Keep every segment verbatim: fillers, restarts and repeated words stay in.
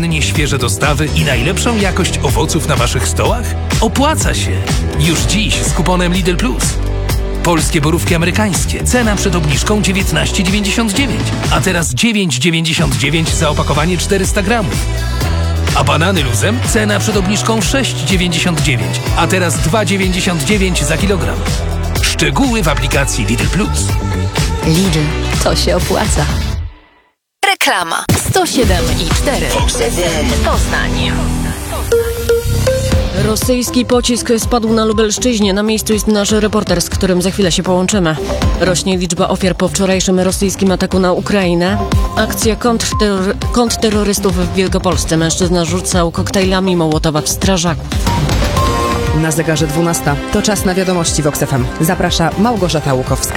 codziennie świeże dostawy i najlepszą jakość owoców na waszych stołach? Opłaca się! Już dziś z kuponem Lidl Plus. Polskie borówki amerykańskie. Cena przed obniżką dziewiętnaście dziewięćdziesiąt dziewięć, a teraz dziewięć dziewięćdziesiąt dziewięć za opakowanie czterysta gramów. A banany luzem? Cena przed obniżką sześć dziewięćdziesiąt dziewięć, a teraz dwa dziewięćdziesiąt dziewięć za kilogram. Szczegóły w aplikacji Lidl Plus. Lidl, to się opłaca. Reklama. sto siedem i cztery. Poznań. Rosyjski pocisk spadł na Lubelszczyźnie. Na miejscu jest nasz reporter, z którym za chwilę się połączymy. Rośnie liczba ofiar po wczorajszym rosyjskim ataku na Ukrainę. Akcja kontrterror- kontrterrorystów w Wielkopolsce. Mężczyzna rzucał koktajlami Mołotowa w strażaków. Na zegarze dwunasta. To czas na wiadomości w Vox F M. Zaprasza Małgorzata Łukowska.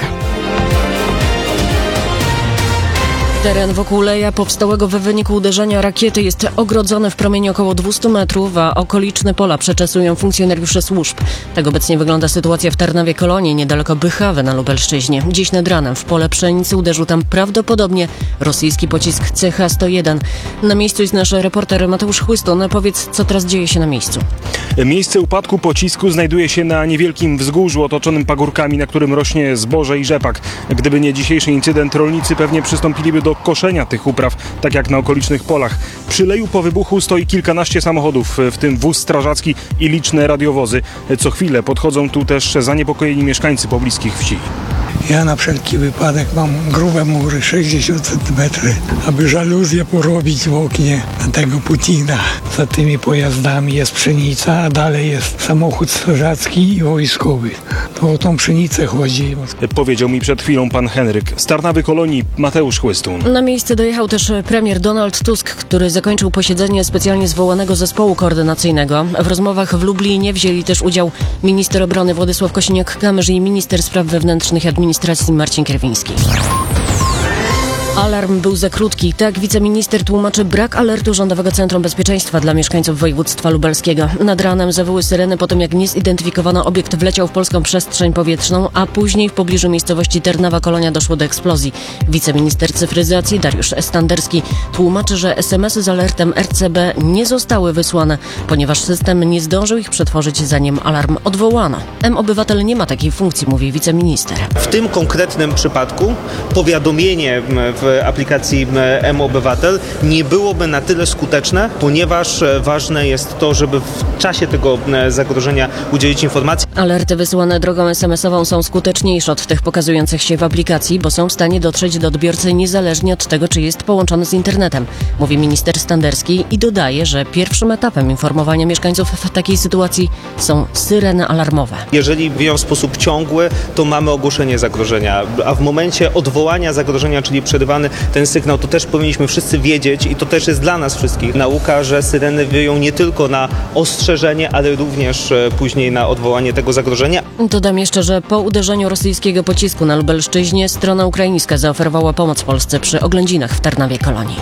Teren wokół Leja, powstałego w wyniku uderzenia rakiety, jest ogrodzony w promieniu około dwieście metrów, a okoliczne pola przeczesują funkcjonariusze służb. Tak obecnie wygląda sytuacja w Tarnowie Kolonii, niedaleko Bychawy na Lubelszczyźnie. Dziś nad ranem w pole pszenicy uderzył tam prawdopodobnie rosyjski pocisk C H sto jeden. Na miejscu jest nasz reporter Mateusz Chłyston. Powiedz, co teraz dzieje się na miejscu. Miejsce upadku pocisku znajduje się na niewielkim wzgórzu otoczonym pagórkami, na którym rośnie zboże i rzepak. Gdyby nie dzisiejszy incydent, rolnicy pewnie przystąpiliby do koszenia tych upraw, tak jak na okolicznych polach. Przy Leju po wybuchu stoi kilkanaście samochodów, w tym wóz strażacki i liczne radiowozy. Co chwilę podchodzą tu też zaniepokojeni mieszkańcy pobliskich wsi. Ja na wszelki wypadek mam grube mury, sześćdziesiąt centymetrów, aby żaluzję porobić w oknie na tego Putina. Za tymi pojazdami jest pszenica, a dalej jest samochód strażacki i wojskowy. To o tą pszenicę chodzi. Powiedział mi przed chwilą pan Henryk. Z Tarnowy Kolonii Mateusz Chłystun. Na miejsce dojechał też premier Donald Tusk, który zakończył posiedzenie specjalnie zwołanego zespołu koordynacyjnego. W rozmowach w Lublinie wzięli też udział minister obrony Władysław Kosiniak-Kamysz i minister spraw wewnętrznych i administracji Marcin Kierwiński. Alarm był za krótki. Tak wiceminister tłumaczy brak alertu Rządowego Centrum Bezpieczeństwa dla mieszkańców województwa lubelskiego. Nad ranem zawyły syreny po tym, jak niezidentyfikowany obiekt wleciał w polską przestrzeń powietrzną, a później w pobliżu miejscowości Tarnowa Kolonia doszło do eksplozji. Wiceminister cyfryzacji Dariusz Standerski tłumaczy, że es em esy z alertem er ce be nie zostały wysłane, ponieważ system nie zdążył ich przetworzyć, zanim alarm odwołano. M-Obywatel nie ma takiej funkcji, mówi wiceminister. W tym konkretnym przypadku powiadomienie w aplikacji M-Obywatel nie byłoby na tyle skuteczne, ponieważ ważne jest to, żeby w czasie tego zagrożenia udzielić informacji. Alerty wysyłane drogą es em esową są skuteczniejsze od tych pokazujących się w aplikacji, bo są w stanie dotrzeć do odbiorcy niezależnie od tego, czy jest połączony z internetem, mówi minister Standerski i dodaje, że pierwszym etapem informowania mieszkańców w takiej sytuacji są syreny alarmowe. Jeżeli wieją w sposób ciągły, to mamy ogłoszenie zagrożenia, a w momencie odwołania zagrożenia, czyli przerywany ten sygnał, to też powinniśmy wszyscy wiedzieć i to też jest dla nas wszystkich nauka, że syreny wyją nie tylko na ostrzeżenie, ale również później na odwołanie tego zagrożenia. Dodam jeszcze, że po uderzeniu rosyjskiego pocisku na Lubelszczyźnie strona ukraińska zaoferowała pomoc Polsce przy oględzinach w Tarnowie Kolonii.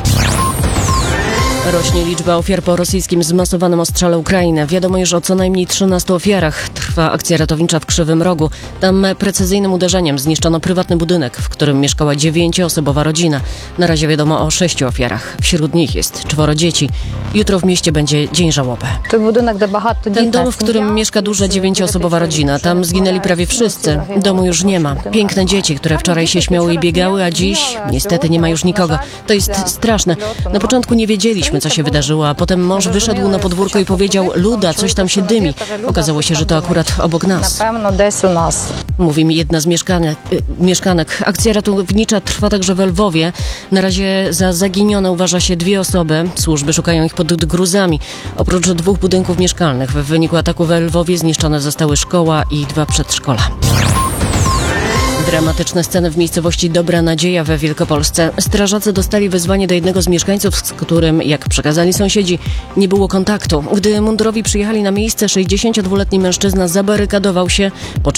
Rośnie liczba ofiar po rosyjskim zmasowanym ostrzale Ukrainy. Wiadomo już o co najmniej trzynastu ofiarach. Trwa akcja ratownicza w Krzywym Rogu. Tam precyzyjnym uderzeniem zniszczono prywatny budynek, w którym mieszkała dziewięcioosobowa rodzina. Na razie wiadomo o sześciu ofiarach. Wśród nich jest czworo dzieci. Jutro w mieście będzie dzień żałoby. Ten dom, w którym mieszka duża dziewięcioosobowa rodzina. Tam zginęli prawie wszyscy. Domu już nie ma. Piękne dzieci, które wczoraj się śmiały i biegały, a dziś niestety nie ma już nikogo. To jest straszne. Na początku nie wiedzieliśmy, co się wydarzyło, a potem mąż wyszedł na podwórko i powiedział: Luda, coś tam się dymi. Okazało się, że to akurat obok nas. Mówi mi jedna z mieszkanek. mieszkanek. Akcja ratownicza trwa także w Lwowie. Na razie za zaginione uważa się dwie osoby. Służby szukają ich pod gruzami. Oprócz dwóch budynków mieszkalnych w wyniku ataku w Lwowie zniszczone zostały szkoła i dwa przedszkola. Dramatyczne sceny w miejscowości Dobra Nadzieja we Wielkopolsce. Strażacy dostali wezwanie do jednego z mieszkańców, z którym, jak przekazali sąsiedzi, nie było kontaktu. Gdy mundurowi przyjechali na miejsce, sześćdziesięciodwuletni mężczyzna zabarykadował się, po czym